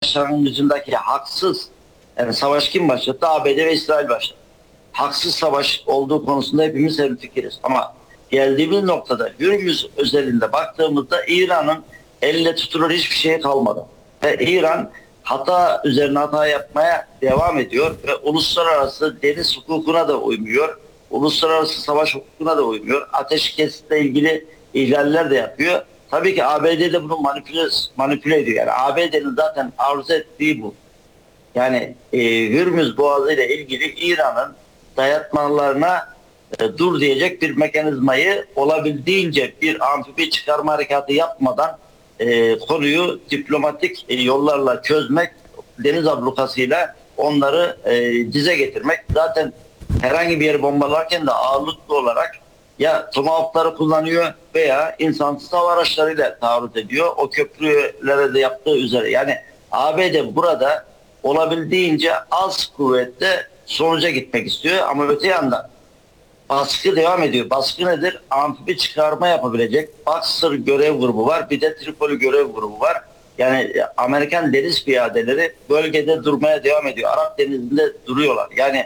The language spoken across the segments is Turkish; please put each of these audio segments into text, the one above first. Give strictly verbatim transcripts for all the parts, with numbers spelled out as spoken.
başlangıcındaki haksız, yani savaş kim başlattı? A B D ve İsrail başlattı. Haksız savaş olduğu konusunda hepimiz hemfikiriz. Ama geldiğimiz noktada Hürmüz özelinde baktığımızda İran'ın elle tutulur hiçbir şey kalmadı. Ve İran hata üzerine hata yapmaya devam ediyor ve uluslararası deniz hukukuna da uymuyor. Uluslararası savaş hukukuna da uymuyor. Ateşkesle ilgili ihlaller de yapıyor. Tabii ki A B D de bunu manipüle, manipüle ediyor. Yani A B D'nin zaten arzu ettiği bu. Yani e, Hürmüz Boğazı ile ilgili İran'ın dayatmalarına e, dur diyecek bir mekanizmayı olabildiğince bir amfibi çıkarma harekatı yapmadan e, konuyu diplomatik e, yollarla çözmek, deniz ablukasıyla onları e, dize getirmek. Zaten herhangi bir yeri bombalarken de ağırlıklı olarak ya tomahawkları kullanıyor veya insansız hava araçlarıyla taarruz ediyor. O köprülere de yaptığı üzere. Yani A B D burada olabildiğince az kuvvetle sonuca gitmek istiyor. Ama öte yandan baskı devam ediyor. Baskı nedir? Amfibi çıkarma yapabilecek Boxer görev grubu var. Bir de Tripoli görev grubu var. Yani Amerikan deniz piyadeleri bölgede durmaya devam ediyor. Arap Denizi'nde duruyorlar. Yani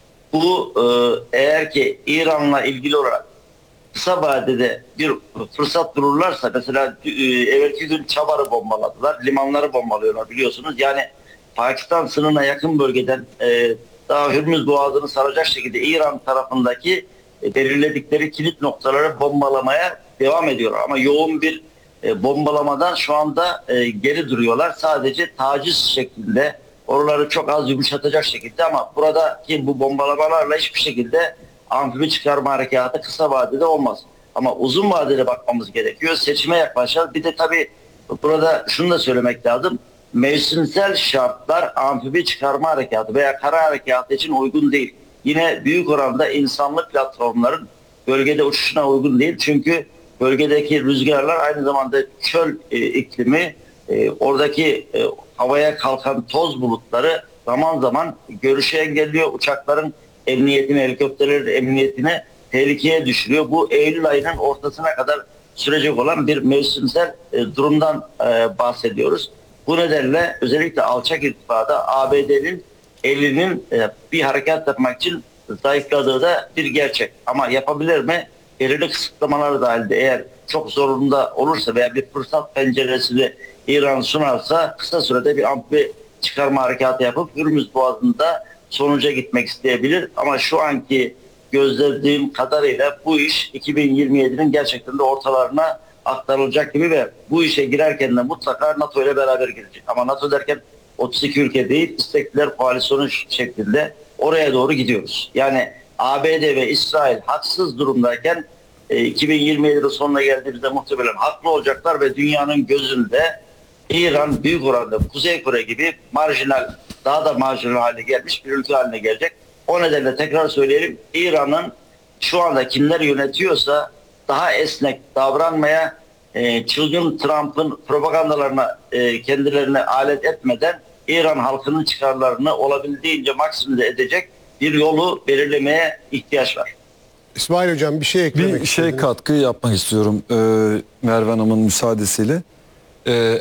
bu e, eğer ki İran'la ilgili olarak kısa vadede bir fırsat dururlarsa, mesela e, evvelki gün Çabar'ı bombaladılar. Limanları bombalıyorlar biliyorsunuz. Yani Pakistan sınırına yakın bölgeden e, daha Hürmüz Boğazı'nı saracak şekilde İran tarafındaki e, belirledikleri kilit noktaları bombalamaya devam ediyorlar. Ama yoğun bir e, bombalamadan şu anda e, geri duruyorlar. Sadece taciz şeklinde, oraları çok az yumuşatacak şekilde, ama buradaki bu bombalamalarla hiçbir şekilde amfibi çıkarma harekatı kısa vadede olmaz. Ama uzun vadede bakmamız gerekiyor. Seçime yaklaşacağız. Bir de tabii burada şunu da söylemek lazım. Mevsimsel şartlar amfibi çıkarma harekatı veya kara harekatı için uygun değil. Yine büyük oranda insanlı platformların bölgede uçuşuna uygun değil. Çünkü bölgedeki rüzgarlar aynı zamanda çöl e, iklimi, e, oradaki e, havaya kalkan toz bulutları zaman zaman görüşü engelliyor. Uçakların emniyetini, helikopterlerin emniyetini tehlikeye düşürüyor. Bu Eylül ayının ortasına kadar sürecek olan bir mevsimsel e, durumdan e, bahsediyoruz. Bu nedenle özellikle alçak irtifada A B D'nin elinin e, bir harekat yapmak için zayıfladığı da bir gerçek. Ama yapabilir mi? Belirli kısıtlamalar dahilinde, eğer çok zorunda olursa veya bir fırsat penceresini İran sunarsa kısa sürede bir amfibi çıkarma harekatı yapıp Hürmüz Boğazı'nda sonuca gitmek isteyebilir. Ama şu anki gözlediğim kadarıyla bu iş iki bin yirmi yedinin gerçekten de ortalarına aktarılacak gibi ve bu işe girerken de mutlaka NATO ile beraber girecek. Ama NATO derken otuz iki ülke değil, istekliler koalisyonu şeklinde oraya doğru gidiyoruz. Yani A B D ve İsrail haksız durumdayken e, iki bin yirmi yedinin sonuna geldiğimizde muhtemelen haklı olacaklar ve dünyanın gözünde İran büyük oranda Kuzey Kore gibi marjinal, daha da marjinal haline gelmiş bir ülke haline gelecek. O nedenle tekrar söyleyelim, İran'ın şu anda kimler yönetiyorsa daha esnek davranmaya, e, çılgın Trump'ın propagandalarına e, kendilerine alet etmeden İran halkının çıkarlarını olabildiğince maksimize edecek bir yolu belirlemeye ihtiyaç var. İsmail Hocam bir şey eklemek Bir şey istediniz. katkı yapmak istiyorum e, Merve Hanım'ın müsaadesiyle. E,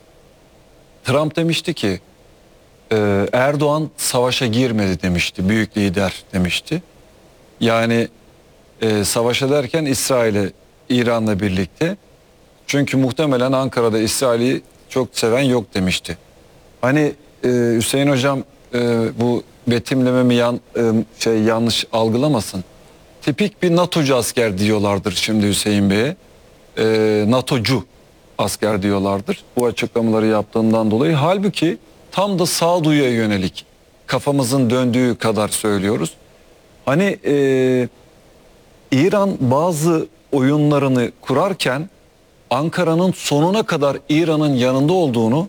Trump demişti ki e, Erdoğan savaşa girmedi demişti. Büyük lider demişti. Yani e, savaşa derken İsrail'e, İran'la birlikte. Çünkü muhtemelen Ankara'da İsrail'i çok seven yok demişti. Hani e, Hüseyin Hocam e, bu betimlememi yan, e, şey yanlış algılamasın. Tipik bir NATO'cu asker diyorlardır şimdi Hüseyin Bey'e. E, NATO'cu asker diyorlardır. Bu açıklamaları yaptığından dolayı. Halbuki tam da sağduyuya yönelik kafamızın döndüğü kadar söylüyoruz. Hani e, İran bazı oyunlarını kurarken Ankara'nın sonuna kadar İran'ın yanında olduğunu,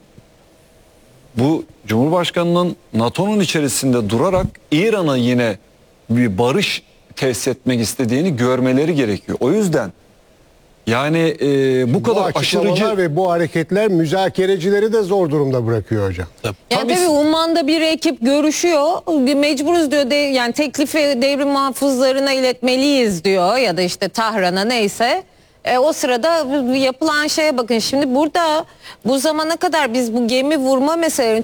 bu Cumhurbaşkanı'nın NATO'nun içerisinde durarak İran'a yine bir barış tesis etmek istediğini görmeleri gerekiyor. O yüzden yani e, bu kadar bu aşırıcı ve bu hareketler müzakerecileri de zor durumda bırakıyor hocam. Yani Tabii- tabii Umman'da bir ekip görüşüyor. Bir mecburuz diyor. De, yani teklifi devrim muhafızlarına iletmeliyiz diyor. Ya da işte Tahran'a, neyse. E, o sırada yapılan şeye bakın. Şimdi burada bu zamana kadar biz bu gemi vurma meselelerini